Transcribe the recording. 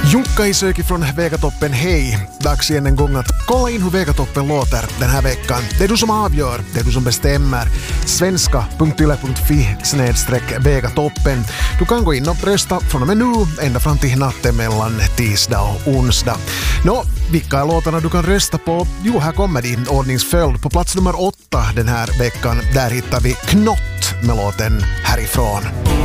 Jukka Isöki från Vegatoppen, hej! Dags igen en gång att kolla in hur Vegatoppen låter den här veckan. Det är du som avgör, det är du som bestämmer. svenska.yle.fi/Vegatoppen. Du kan gå in och rösta från och med nu ända fram till natten mellan tisdag och onsdag. Vilka är låtarna du kan rösta på? Jo, här kommer din ordningsföljd. På plats nummer 8 den här veckan, där hittar vi Knott med låten Härifrån.